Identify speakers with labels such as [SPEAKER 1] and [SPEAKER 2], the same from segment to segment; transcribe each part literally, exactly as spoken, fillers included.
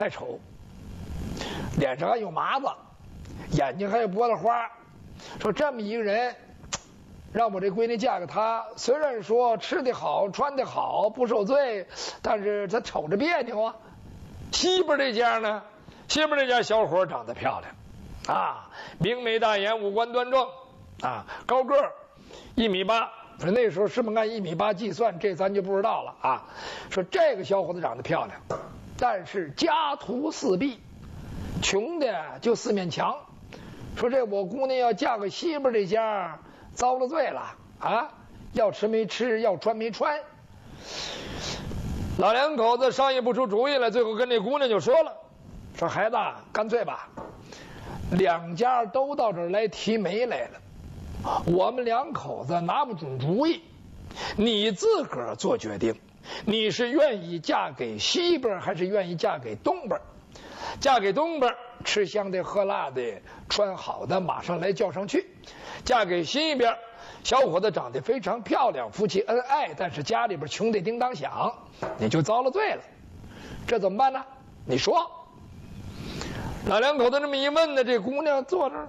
[SPEAKER 1] 太丑，脸上还有麻子，眼睛还有玻璃花。说这么一个人，让我这闺女嫁给他，虽然说吃的好，穿的好，不受罪，但是他瞅着别扭啊。西边这家呢，西边这家小伙长得漂亮，啊，明眉大眼，五官端正，啊，高个儿，一米八。说那时候是不是按一米八计算？这咱就不知道了啊。说这个小伙子长得漂亮，但是家徒四壁，穷的就四面墙。说这我姑娘要嫁给西边这家，遭了罪了啊！要吃没吃，要穿没穿。老两口子商议不出主意来，最后跟这姑娘就说了：“说孩子，干脆吧，两家都到这儿来提媒来了。我们两口子拿不准主意，你自个儿做决定，你是愿意嫁给西边还是愿意嫁给东边？嫁给东边，吃香的喝辣的，穿好的马上来叫上去；嫁给西边，小伙子长得非常漂亮，夫妻恩爱，但是家里边穷得叮当响，你就遭了罪了。这怎么办呢？你说。”老两口子这么一问呢，这姑娘坐这儿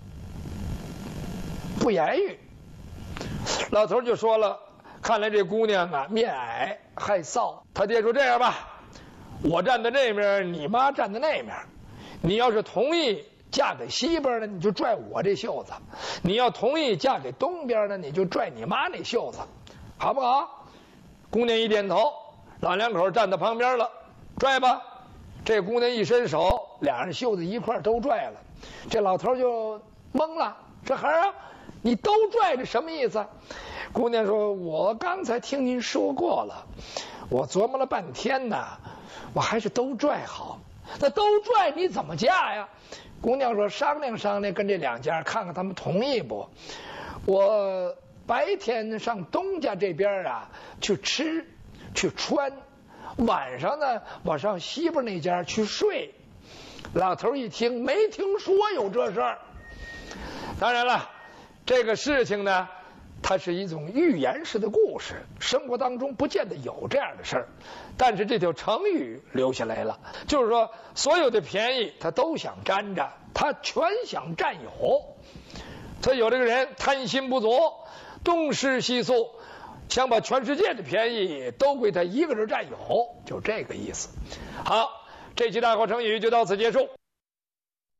[SPEAKER 1] 不言语。老头就说了：“看来这姑娘啊，面矮害臊。”他爹说：“这样吧，我站在这面，你妈站在那面。你要是同意嫁给西边呢，你就拽我这袖子；你要同意嫁给东边呢，你就拽你妈那袖子，好不好？”姑娘一点头，老两口站在旁边了，拽吧。这姑娘一伸手，俩人袖子一块都拽了。这老头就懵了，这孩儿啊，你都拽着什么意思？姑娘说：“我刚才听您说过了，我琢磨了半天呢，我还是都拽好。那都拽你怎么嫁呀？”姑娘说：“商量商量，跟这两家看看他们同意不？我白天上东家这边啊去吃去穿，晚上呢我上西边那家去睡。”老头一听，没听说有这事儿。当然了，这个事情呢，它是一种寓言式的故事，生活当中不见得有这样的事儿，但是这条成语留下来了，就是说所有的便宜他都想沾着，他全想占有。他有这个人贪心不足，东施西诉，想把全世界的便宜都归他一个人占有，就这个意思。好，这期大话成语就到此结束。